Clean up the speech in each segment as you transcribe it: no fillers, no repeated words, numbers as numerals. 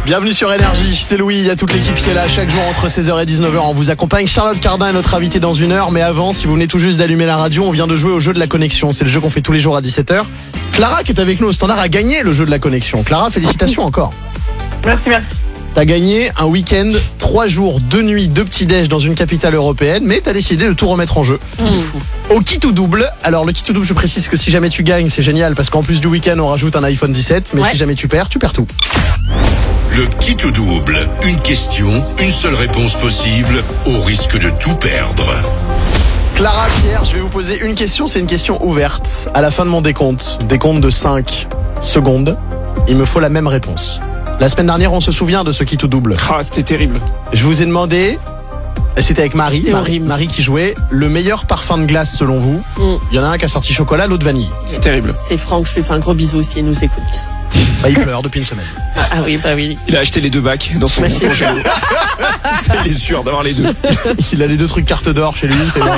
Bienvenue sur Énergie, c'est Louis, il y a toute l'équipe qui est là chaque jour entre 16h et 19h. On vous accompagne, Charlotte Cardin est notre invitée dans 1 heure. Mais avant, si vous venez tout juste d'allumer la radio, on vient de jouer au jeu de la connexion. C'est le jeu qu'on fait tous les jours à 17h. Clara qui est avec nous au standard a gagné le jeu de la connexion. Clara, félicitations encore. Merci. T'as gagné un week-end, 3 jours, 2 nuits, 2 petits déj dans une capitale européenne, mais t'as décidé de tout remettre en jeu. Au kit ou double. Alors le kit ou double, je précise que si jamais tu gagnes, c'est génial parce qu'en plus du week-end, on rajoute un iPhone 17. Mais si jamais tu perds tout. Le kit ou double, une question, une seule réponse possible, au risque de tout perdre. Clara, Pierre, je vais vous poser une question, c'est une question ouverte. À la fin de mon décompte de 5 secondes, il me faut la même réponse. La semaine dernière, on se souvient de ce kit ou double. Ah, c'était terrible. Je vous ai demandé, c'était avec Marie qui jouait, le meilleur parfum de glace selon vous. Il y en a un qui a sorti chocolat, l'autre vanille. C'est terrible. C'est Franck, je lui fais un gros bisou si il nous écoute. Bah, il pleure depuis une semaine. Ah oui, bah oui. Il a acheté les 2 bacs dans son projet. Il est sûr d'avoir les 2. Il a les 2 trucs carte d'or chez lui.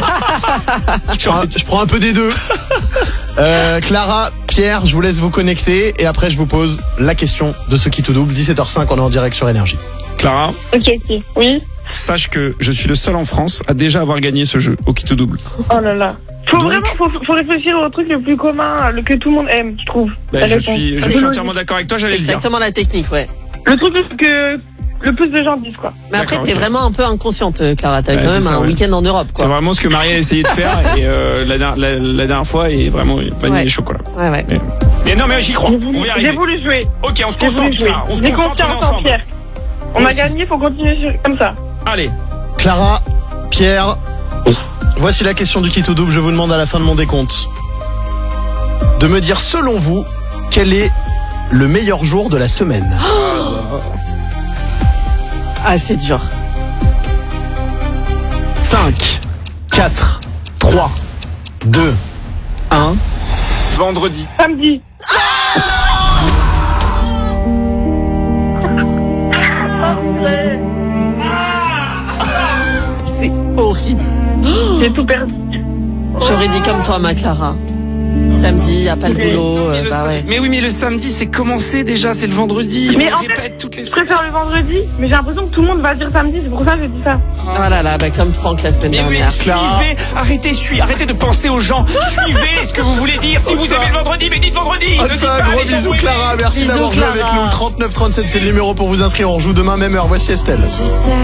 Je prends un peu des 2. Clara, Pierre, je vous laisse vous connecter et après je vous pose la question de ce kit ou double. 17h05, on est en direct sur Énergie. Clara, Ok. Oui. sache que je suis le seul en France à déjà avoir gagné ce jeu au kit ou double. Oh là là. Faut réfléchir au truc le plus commun, que tout le monde aime, je trouve. Je suis entièrement d'accord avec toi, j'allais le dire. Exactement la technique, ouais. Le truc que le plus de gens disent, quoi. Mais après, D'accord, t'es vraiment un peu inconsciente, Clara. T'as quand c'est même ça, un week-end en Europe, C'est quoi. vraiment ce que Marie a essayé de faire et la dernière fois est vraiment vanille et chocolat. Ouais. Mais non, mais j'y crois. On va y arriver. J'ai voulu jouer. Ok, on se concentre là. On se J'ai concentre, on est confiance en ensemble. Pierre. On a gagné, faut continuer comme ça. Allez. Clara, Pierre, voici la question du kit ou double. Je vous demande à la fin de mon décompte de me dire selon vous quel est le meilleur jour de la semaine. Ah, c'est dur. 5, 4, 3, 2, 1. Vendredi. Samedi. C'est horrible. J'ai tout perdu. J'aurais dit comme toi, ma Clara. Samedi, y a pas le boulot, ouais. Mais oui, mais le samedi, c'est commencé déjà, c'est le vendredi. Mais on en répète fait, toutes les je semaines. préfère le vendredi, mais j'ai l'impression que tout le monde va dire samedi, c'est pour ça que j'ai dit ça. Oh là là, comme Franck la semaine Mais oui, dernière. suivez, arrêtez de penser aux gens. Suivez ce que vous voulez dire. Si vous aimez le vendredi, mais dites vendredi. Ne dites Enfin, pas gros les gens bisous où il est. Clara, merci Bisous, d'avoir joué avec Clara. nous. 39 37, c'est le numéro pour vous inscrire. On joue demain même heure. Voici Estelle. Je sais